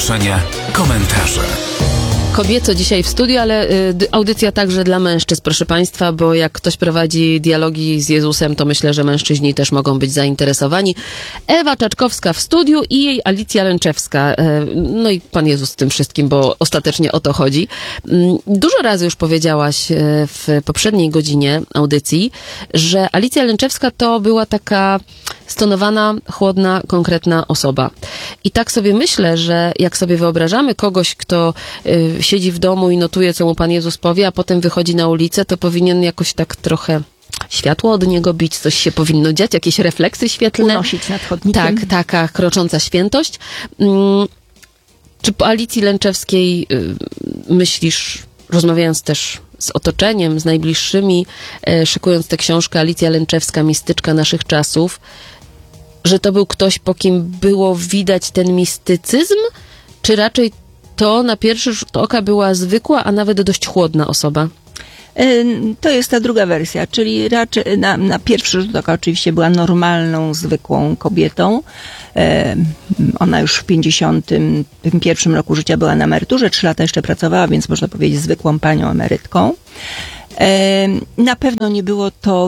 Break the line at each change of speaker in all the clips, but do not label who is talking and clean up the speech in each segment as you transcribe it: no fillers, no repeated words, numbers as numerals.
zgłoszenia, komentarze.
Kobieco dzisiaj w studiu, ale audycja także dla mężczyzn, proszę Państwa, bo jak ktoś prowadzi dialogi z Jezusem, to myślę, że mężczyźni też mogą być zainteresowani. Ewa Czaczkowska w studiu i jej Alicja Lęczewska. No i Pan Jezus z tym wszystkim, bo ostatecznie o to chodzi. Dużo razy już powiedziałaś w poprzedniej godzinie audycji, że Alicja Lęczewska to była taka stonowana, chłodna, konkretna osoba. I tak sobie myślę, że jak sobie wyobrażamy kogoś, kto siedzi w domu i notuje, co mu Pan Jezus powie, a potem wychodzi na ulicę, to powinien jakoś tak trochę światło od niego bić, coś się powinno dziać, jakieś refleksy świetlne.
Unosić nad chodnikiem.
Tak, taka krocząca świętość. Czy po Alicji Lęczewskiej myślisz, rozmawiając też z otoczeniem, z najbliższymi, szykując tę książkę Alicja Lęczewska, mistyczka naszych czasów, że to był ktoś, po kim było widać ten mistycyzm, czy raczej to na pierwszy rzut oka była zwykła, a nawet dość chłodna osoba?
To jest ta druga wersja, czyli raczej na pierwszy rzut oka oczywiście była normalną, zwykłą kobietą. Ona już w 51 roku życia była na emeryturze, 3 lata jeszcze pracowała, więc można powiedzieć zwykłą panią emerytką. Na pewno nie było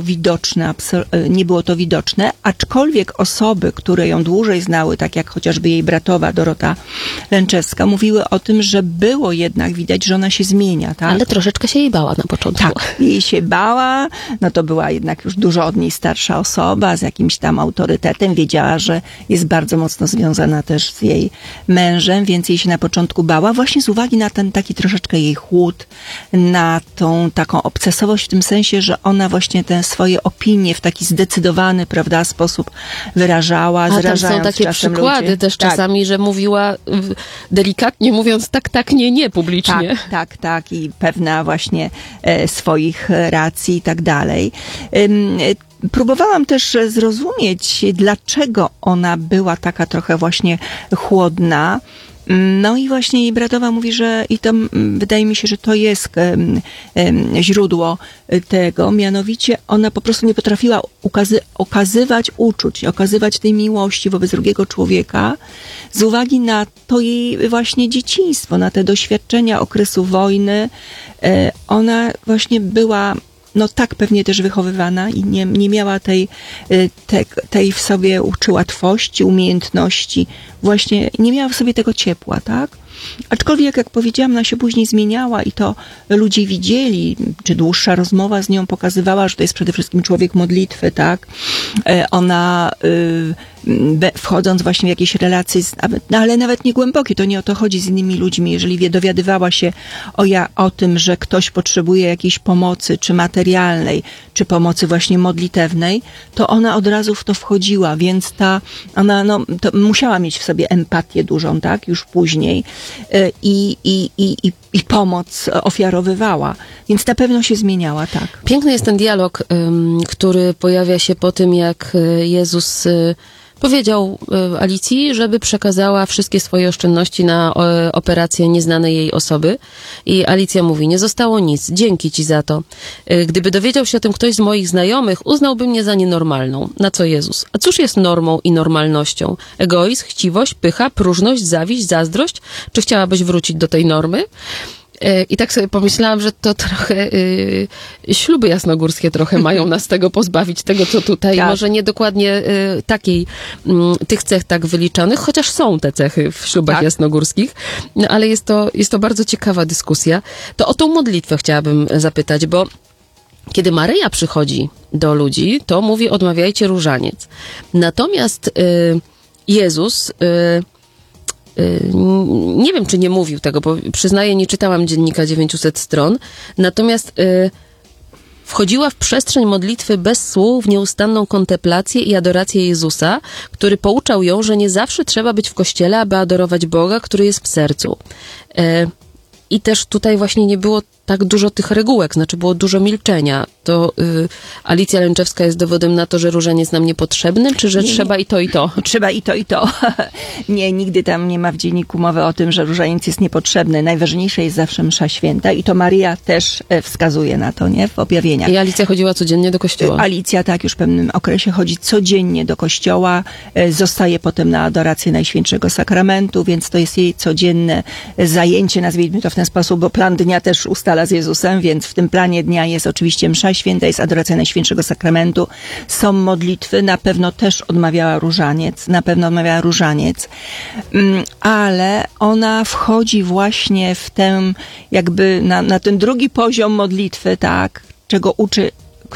to widoczne, aczkolwiek osoby, które ją dłużej znały, tak jak chociażby jej bratowa Dorota Lęczewska, mówiły o tym, że było jednak widać, że ona się zmienia. Tak?
Ale troszeczkę się jej bała na początku.
Tak, jej się bała, no to była jednak już dużo od niej starsza osoba, z jakimś tam autorytetem, wiedziała, że jest bardzo mocno związana też z jej mężem, więc jej się na początku bała, właśnie z uwagi na ten taki troszeczkę jej chłód, na tą taką obcesowość w tym sensie, że ona właśnie te swoje opinie w taki zdecydowany, prawda, sposób wyrażała,
a tam
zrażając
są takie
czasem
przykłady
ludzi.
też
Tak.
czasami, że mówiła delikatnie mówiąc tak, nie publicznie.
Tak i pewna właśnie swoich racji i tak dalej. Próbowałam też zrozumieć, dlaczego ona była taka trochę właśnie chłodna. No i właśnie jej bratowa mówi, że i to wydaje mi się, że to jest źródło tego, mianowicie ona po prostu nie potrafiła okazywać uczuć, okazywać tej miłości wobec drugiego człowieka z uwagi na to jej właśnie dzieciństwo, na te doświadczenia okresu wojny. Ona właśnie była tak pewnie też wychowywana i nie miała tej w sobie łatwości, umiejętności, właśnie nie miała w sobie tego ciepła, tak? Aczkolwiek, jak powiedziałam, ona się później zmieniała i to ludzie widzieli, czy dłuższa rozmowa z nią pokazywała, że to jest przede wszystkim człowiek modlitwy, tak? Ona wchodząc właśnie w jakieś relacje, ale nawet nie głębokie, to nie o to chodzi z innymi ludźmi. Jeżeli dowiadywała się o tym, że ktoś potrzebuje jakiejś pomocy, czy materialnej, czy pomocy właśnie modlitewnej, to ona od razu w to wchodziła, więc ona to musiała mieć w sobie empatię dużą, tak? Już później i pomoc ofiarowywała. Więc na pewno się zmieniała, tak.
Piękny jest ten dialog, który pojawia się po tym, jak Jezus powiedział Alicji, żeby przekazała wszystkie swoje oszczędności na operację nieznanej jej osoby. I Alicja mówi, nie zostało nic, dzięki ci za to. Gdyby dowiedział się o tym ktoś z moich znajomych, uznałby mnie za nienormalną. Na co Jezus? A cóż jest normą i normalnością? Egoizm, chciwość, pycha, próżność, zawiść, zazdrość? Czy chciałabyś wrócić do tej normy? I tak sobie pomyślałam, że to trochę śluby jasnogórskie trochę mają nas tego pozbawić, tego co tutaj,
tak.
Może nie dokładnie tych cech tak wyliczonych, chociaż są te cechy w ślubach jasnogórskich, ale jest to bardzo ciekawa dyskusja. To o tą modlitwę chciałabym zapytać, bo kiedy Maryja przychodzi do ludzi, to mówi odmawiajcie różaniec. Natomiast Jezus nie wiem, czy nie mówił tego, bo przyznaję, nie czytałam dziennika 900 stron, natomiast wchodziła w przestrzeń modlitwy bez słów, w nieustanną kontemplację i adorację Jezusa, który pouczał ją, że nie zawsze trzeba być w kościele, aby adorować Boga, który jest w sercu. I też tutaj właśnie nie było tak dużo tych regułek, znaczy było dużo milczenia. To Alicja Lęczewska jest dowodem na to, że różaniec nam niepotrzebny, czy że trzeba i to, i to?
Trzeba i to, i to. Nie, nigdy tam nie ma w dzienniku mowy o tym, że różaniec jest niepotrzebny. Najważniejsza jest zawsze msza święta i to Maria też wskazuje na to, nie? W objawieniach.
I Alicja chodziła codziennie do kościoła.
Alicja tak już w pewnym okresie chodzi codziennie do kościoła, zostaje potem na adorację Najświętszego Sakramentu, więc to jest jej codzienne zajęcie, nazwijmy to w ten sposób, bo plan dnia też ustala z Jezusem, więc w tym planie dnia jest oczywiście msza święta, jest adoracja Najświętszego Sakramentu, są modlitwy, na pewno też odmawiała różaniec, ale ona wchodzi właśnie w tę, jakby na ten drugi poziom modlitwy, tak, czego uczy,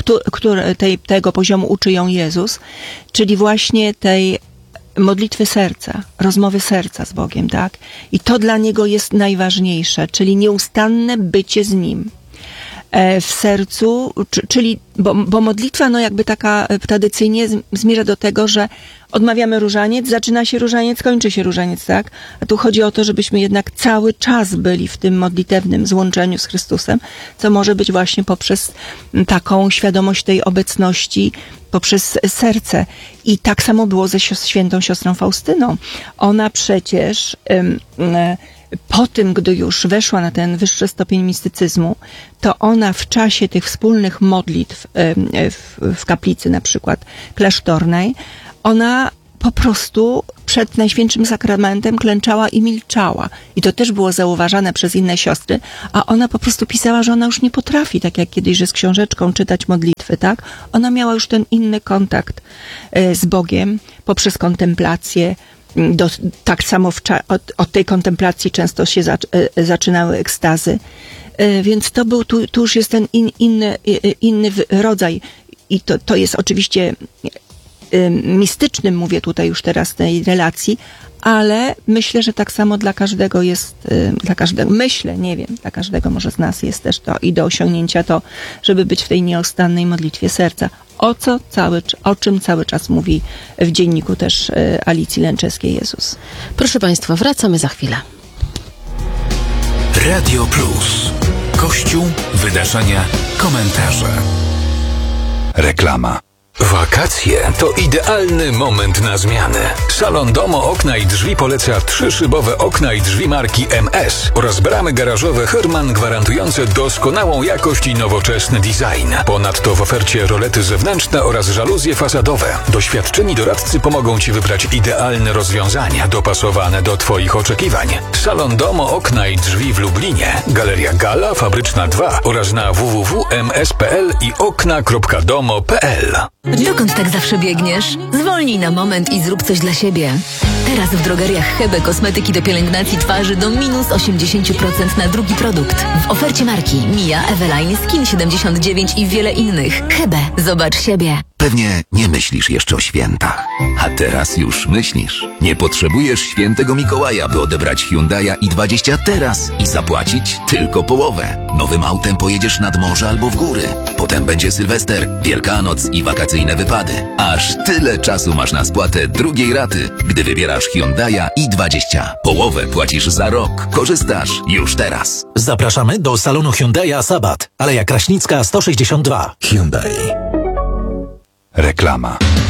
tego poziomu uczy ją Jezus, czyli właśnie tej modlitwy serca, rozmowy serca z Bogiem, tak? I to dla niego jest najważniejsze, czyli nieustanne bycie z Nim w sercu, czyli, bo modlitwa, no jakby taka tradycyjnie zmierza do tego, że odmawiamy różaniec, zaczyna się różaniec, kończy się różaniec, tak? A tu chodzi o to, żebyśmy jednak cały czas byli w tym modlitewnym złączeniu z Chrystusem, co może być właśnie poprzez taką świadomość tej obecności, poprzez serce. I tak samo było ze świętą siostrą Faustyną. Ona przecież po tym, gdy już weszła na ten wyższy stopień mistycyzmu, to ona w czasie tych wspólnych modlitw w kaplicy na przykład klasztornej, ona po prostu przed Najświętszym Sakramentem klęczała i milczała. I to też było zauważane przez inne siostry, a ona po prostu pisała, że ona już nie potrafi, tak jak kiedyś, że z książeczką czytać modlitwy, tak? Ona miała już ten inny kontakt z Bogiem poprzez kontemplację. Tak samo od tej kontemplacji często się zaczynały ekstazy. Więc to był, tu już jest ten inny rodzaj. I to jest oczywiście mistycznym, mówię tutaj już teraz tej relacji, ale myślę, że tak samo dla każdego jest, dla każdego może z nas jest też to i do osiągnięcia to, żeby być w tej nieustannej modlitwie serca. O czym cały czas mówi w dzienniku też Alicji Lęczewskiej Jezus.
Proszę Państwa, wracamy za chwilę.
Radio Plus. Kościół, wydarzenia, komentarze. Reklama. Wakacje to idealny moment na zmianę. Salon Domo Okna i Drzwi poleca 3-szybowe okna i drzwi marki MS oraz bramy garażowe Herman gwarantujące doskonałą jakość i nowoczesny design. Ponadto w ofercie rolety zewnętrzne oraz żaluzje fasadowe. Doświadczeni doradcy pomogą Ci wybrać idealne rozwiązania dopasowane do Twoich oczekiwań. Salon Domo Okna i Drzwi w Lublinie, Galeria Gala, Fabryczna 2 oraz na www.ms.pl i okna.domo.pl.
Dokąd tak zawsze biegniesz? Zwolnij na moment i zrób coś dla siebie. Teraz w drogeriach Hebe kosmetyki do pielęgnacji twarzy do minus 80% na drugi produkt. W ofercie marki Mia, Eveline, Skin 79 i wiele innych. Hebe, zobacz siebie.
Pewnie nie myślisz jeszcze o świętach. A teraz już myślisz. Nie potrzebujesz świętego Mikołaja, by odebrać Hyundai'a i20 teraz i zapłacić tylko połowę. Nowym autem pojedziesz nad morze albo w góry. Potem będzie Sylwester, Wielkanoc i wakacyjne wypady. Aż tyle czasu masz na spłatę drugiej raty, gdy wybierasz Hyundai'a i20. Połowę płacisz za rok. Korzystasz już teraz.
Zapraszamy do salonu Hyundai'a Sabat, Aleja Kraśnicka 162.
Hyundai. Reklama.